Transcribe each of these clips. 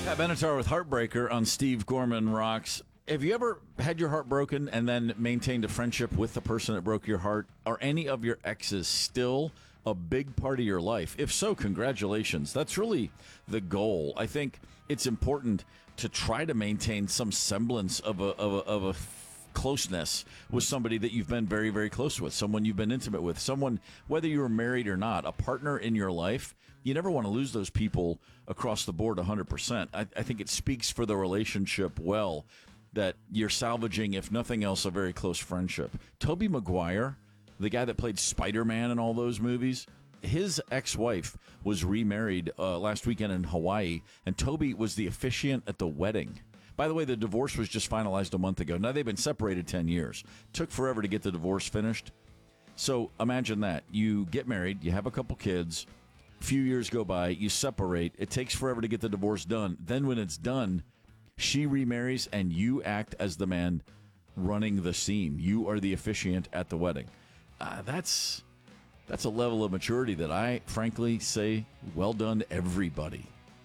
Benatar with Heartbreaker on Steve Gorman Rocks. Have you ever had your heart broken and then maintained a friendship with the person that broke your heart? Are any of your exes still a big part of your life? If so, congratulations. That's really the goal. I think it's important to try to maintain some semblance of a closeness with somebody that you've been very, very close with, someone you've been intimate with, someone, whether you were married or not, a partner in your life. You never want to lose those people across the board 100%. I think it speaks for the relationship well that you're salvaging, if nothing else, a very close friendship. Tobey Maguire, the guy that played Spider-Man in all those movies, his ex-wife was remarried last weekend in Hawaii, and Tobey was the officiant at the wedding. By the way, the divorce was just finalized a month ago. Now, they've been separated 10 years. Took forever to get the divorce finished. So imagine that. You get married, you have a couple kids, a few years go by, you separate. It takes forever to get the divorce done. Then when it's done, she remarries, and you act as the man running the scene. You are the officiant at the wedding. That's a level of maturity that I, frankly, say, well done, everybody.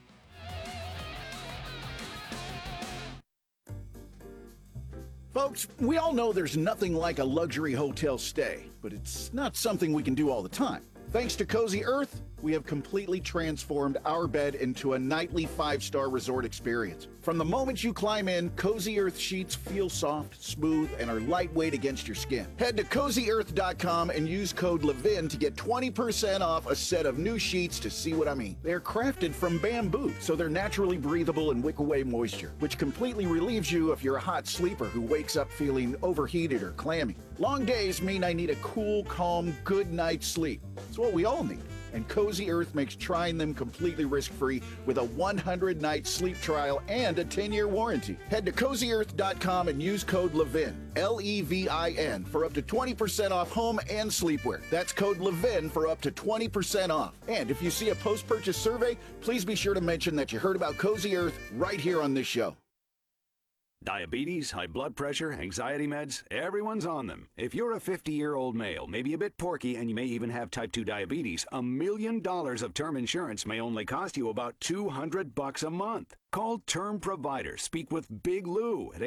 Folks, we all know there's nothing like a luxury hotel stay, but it's not something we can do all the time. Thanks to Cozy Earth, we have completely transformed our bed into a nightly 5-star resort experience. From the moment you climb in, Cozy Earth sheets feel soft, smooth, and are lightweight against your skin. Head to CozyEarth.com and use code LEVIN to get 20% off a set of new sheets to see what I mean. They're crafted from bamboo, so they're naturally breathable and wick away moisture, which completely relieves you if you're a hot sleeper who wakes up feeling overheated or clammy. Long days mean I need a cool, calm, good night's sleep. It's what we all need. And Cozy Earth makes trying them completely risk-free with a 100-night sleep trial and a 10-year warranty. Head to CozyEarth.com and use code LEVIN, L-E-V-I-N, for up to 20% off home and sleepwear. That's code LEVIN for up to 20% off. And if you see a post-purchase survey, please be sure to mention that you heard about Cozy Earth right here on this show. Diabetes, high blood pressure, anxiety meds, everyone's on them. If you're a 50-year-old male, maybe a bit porky, and you may even have type 2 diabetes, $1 million of term insurance may only cost you about $200 a month. Call Term Provider. Speak with Big Lou at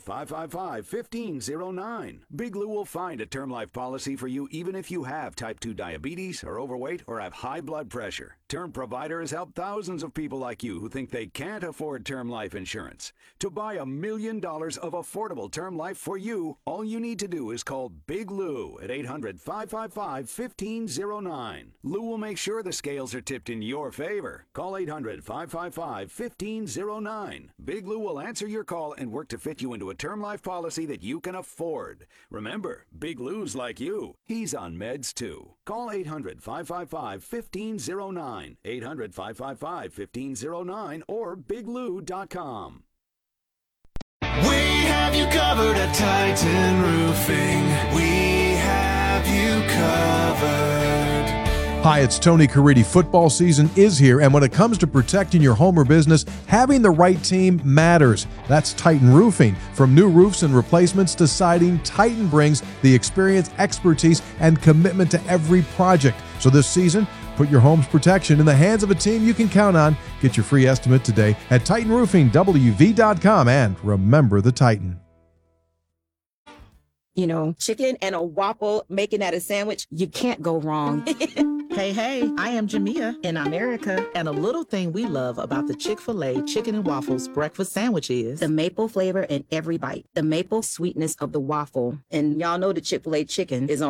800-555-1509. Big Lou will find a term life policy for you even if you have type 2 diabetes, are overweight, or have high blood pressure. Term Provider has helped thousands of people like you who think they can't afford term life insurance. To buy $1 million of affordable term life for you, all you need to do is call Big Lou at 800-555-1509. Lou will make sure the scales are tipped in your favor. Call 800-555-1509. Big Lou will answer your call and work to fit you into a term life policy that you can afford. Remember, Big Lou's like you. He's on meds too. Call 800-555-1509, 800-555-1509, or biglou.com. We have you covered at Titan Roofing. We have you covered. Hi, it's Tony Caridi. Football season is here, and when it comes to protecting your home or business, having the right team matters. That's Titan Roofing. From new roofs and replacements to siding, Titan brings the experience, expertise, and commitment to every project. So this season, put your home's protection in the hands of a team you can count on. Get your free estimate today at TitanRoofingWV.com, and remember the Titan. You know, chicken and a waffle, making that a sandwich, you can't go wrong. Hey, I am Jamia in America, and a little thing we love about the Chick-fil-A Chicken and Waffles breakfast sandwich is the maple flavor in every bite, the maple sweetness of the waffle. And y'all know the Chick-fil-A chicken is on